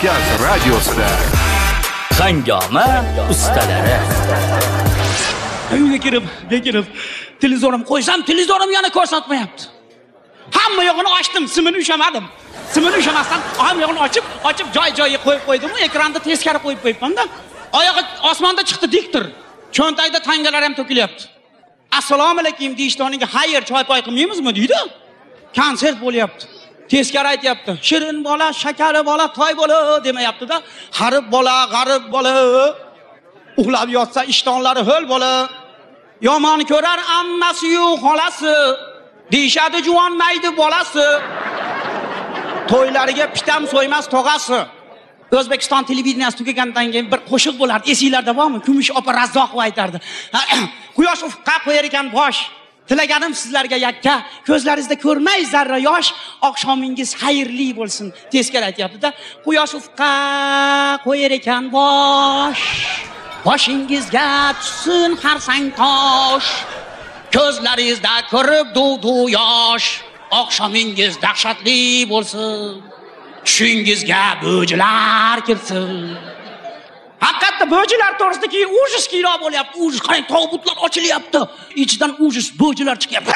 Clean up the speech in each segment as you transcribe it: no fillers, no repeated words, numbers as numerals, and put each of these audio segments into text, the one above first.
Kavkaz radiosida Hangoma ustalari. Uyga kirib, televizorim qo'ysam, televizorim yana ko'rsatmayapti. Hamma yog'ini ochdim, simini ushamadim. Simini ushamasdan hamma yog'ini ochib joy-joyiga qo'yib qo'ydim. Ekranda teskari qo'yib qo'yibman-da. Oyog'i osmonda chiqdi diktir. Cho'ntagida tangalar ham to'kilyapti. Assalomu alaykum deyishdoniga xayr choy poy qilmaymizmi deydi. Konsert bo'lyapti. Teskari aytayapti. Shirin bola, shakari bola, toy bola demayapti-da. G'arib bola, g'arib bola. Uxlab yotsa ishtonlari ho'l bola. Yomon ko'rar ammasi-yu xolasi. Deyshadi juvon maydi bolasi. To'ylariga pitam so'ymas tog'asi. O'zbekiston televideniyasi tugagandan keyin bir qo'shiq bo'lardi. Esinglarda bormi? Kumush opa Razzoqova aytardi. Quyosh ufqqa qo'yar ekan bosh. Tilaganim sizlarga yakka, ko'zlaringizda ko'rmay zarra yosh, oqshomingiz xayrli bo'lsin. Teskari aytayapti-da. Quyosh ufqqa qo'yar ekan bosh. Boshingizga tushsin har sang tosh. Ko'zlaringizda ko'rib duv yosh. Oqshomingiz dahshatli bo'lsin. Tushingizga bo'jilar kirsin. Haqiqatda bo'jilar to'g'risidagi ujus kino bo'lyapti. Ujus qarang, tobutlar ochilyapti. Ichidan ujus bo'jilar chiqyapti.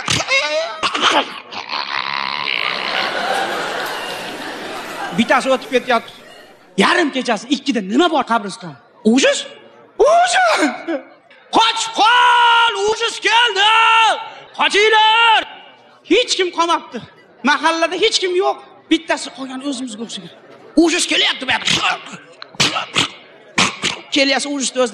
Bittasi o'tib ketyapti. Yarim kechasi 2 da nima bor qabriston? Ujus? Ujus! Qoch qol! Ujus keldi! Qochinglar! Hech kim qolmabdi. Mahallada hech kim yo'q. Bittasi qolgan o'zimizga o'xshagan. Ujus kelyapti bu yoqqa. Kelyapti ujus o'zidan